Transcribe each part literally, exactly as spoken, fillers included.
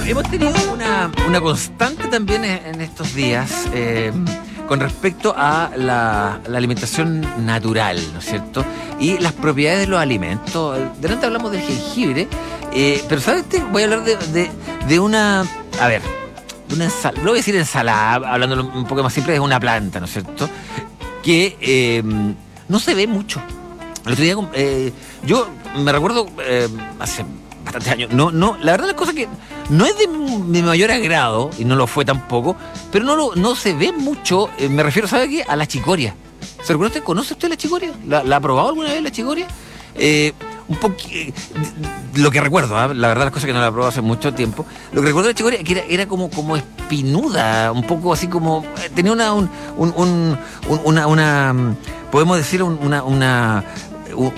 hemos tenido una, una constante también en, en estos días eh, con respecto a la, la alimentación natural, ¿no es cierto? Y las propiedades de los alimentos. Delante hablamos del jengibre, eh, pero ¿sabes? Voy a hablar de, de, de una... A ver, de una ensalada, no voy a decir ensalada, hablándolo un poco más simple, es una planta, ¿no es cierto? Que eh, no se ve mucho. El otro día, eh, yo me recuerdo eh, hace bastantes años, no, no, la verdad la cosa que no es de mi mayor agrado, y no lo fue tampoco, pero no, lo, no se ve mucho, eh, me refiero, ¿sabe qué? A la chicoria. ¿Se recuerda? ¿Conoce usted la chicoria? ¿La, la ha probado alguna vez la chicoria? Eh, un poquito, lo que recuerdo, ¿eh? La verdad las cosas que no la he probado hace mucho tiempo, lo que recuerdo de la chicoria que era, era como, como espinuda, un poco así como, tenía una, un, un, un, una, una, podemos decir una, una, un,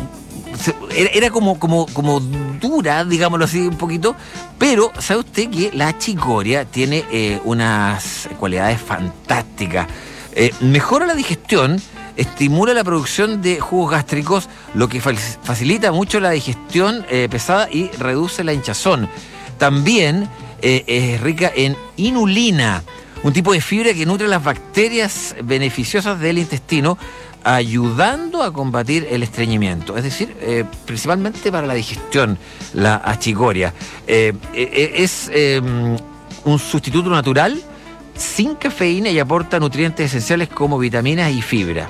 Era, era como, como, como dura, digámoslo así, un poquito. Pero, ¿sabe usted que la chicoria tiene eh, unas cualidades fantásticas? Eh, mejora la digestión, estimula la producción de jugos gástricos, lo que facilita mucho la digestión eh, pesada y reduce la hinchazón. También eh, es rica en inulina, un tipo de fibra que nutre las bacterias beneficiosas del intestino, ayudando a combatir el estreñimiento, es decir, eh, principalmente para la digestión, la achicoria. Eh, eh, es eh, un sustituto natural, sin cafeína y aporta nutrientes esenciales como vitaminas y fibra.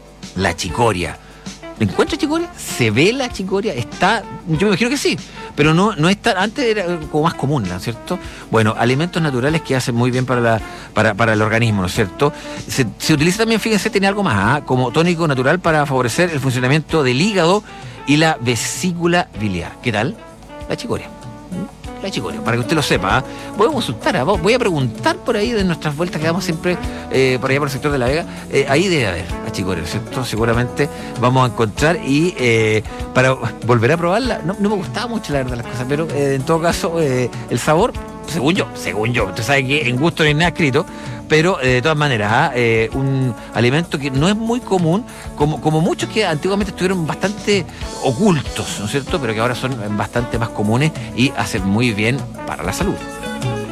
La chicoria. ¿Encuentra chicoria? ¿Se ve la chicoria? Está, yo me imagino que sí, pero no, no está, antes era como más común, ¿no es cierto? Bueno, alimentos naturales que hacen muy bien para, la, para, para el organismo, ¿no es cierto? Se, se utiliza también, fíjense, tiene algo más, ¿eh? Como tónico natural para favorecer el funcionamiento del hígado y la vesícula biliar. ¿Qué tal? La chicoria. La chicoria, para que usted lo sepa, ¿eh? Voy a consultar, ¿eh? Voy a preguntar por ahí de nuestras vueltas que damos siempre eh, por allá por el sector de La Vega, eh, ahí debe haber la chicoria, ¿cierto? Seguramente vamos a encontrar y eh, para volver a probarla, no, no me gustaba mucho la verdad las cosas, pero eh, en todo caso eh, el sabor, según yo, según yo, usted sabe que en gusto no hay nada escrito, pero eh, de todas maneras, ¿eh? un alimento que no es muy común, como, como muchos que antiguamente estuvieron bastante ocultos, ¿no es cierto? Pero que ahora son bastante más comunes y hacen muy bien para la salud.